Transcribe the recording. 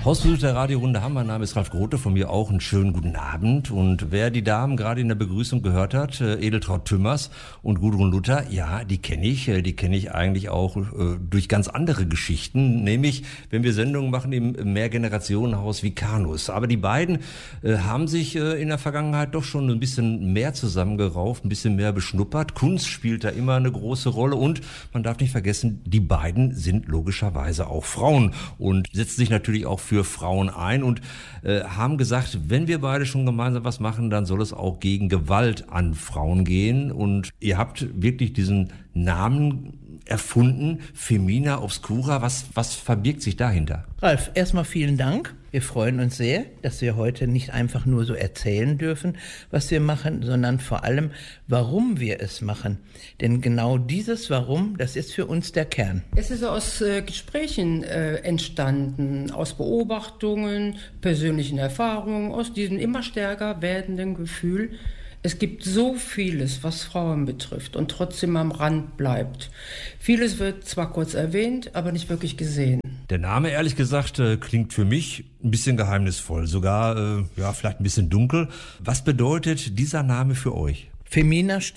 Hausbesuch der Radiorunde haben. Mein Name ist Ralf Grote, von mir auch einen schönen guten Abend. Und wer die Damen gerade in der Begrüßung gehört hat, Edeltraud Tümmers und Gudrun Luther, ja, die kenne ich. Die kenne ich eigentlich auch durch ganz andere Geschichten, nämlich wenn wir Sendungen machen im Mehrgenerationenhaus wie Canus. Aber die beiden haben sich in der Vergangenheit doch schon ein bisschen mehr zusammengerauft, ein bisschen mehr beschnuppert. Kunst spielt da immer eine große Rolle und man darf nicht vergessen, die beiden sind logischerweise auch Frauen und setzen sich natürlich auch für Frauen ein und haben gesagt, wenn wir beide schon gemeinsam was machen, dann soll es auch gegen Gewalt an Frauen gehen. Und ihr habt wirklich diesen Namen erfunden, Femina Obscura. Was verbirgt sich dahinter? Ralf, erstmal vielen Dank. Wir freuen uns sehr, dass wir heute nicht einfach nur so erzählen dürfen, was wir machen, sondern vor allem, warum wir es machen. Denn genau dieses Warum, das ist für uns der Kern. Es ist aus Gesprächen entstanden, aus Beobachtungen, persönlichen Erfahrungen, aus diesem immer stärker werdenden Gefühl, es gibt so vieles, was Frauen betrifft und trotzdem am Rand bleibt. Vieles wird zwar kurz erwähnt, aber nicht wirklich gesehen. Der Name, ehrlich gesagt, klingt für mich ein bisschen geheimnisvoll, sogar vielleicht ein bisschen dunkel. Was bedeutet dieser Name für euch? Femina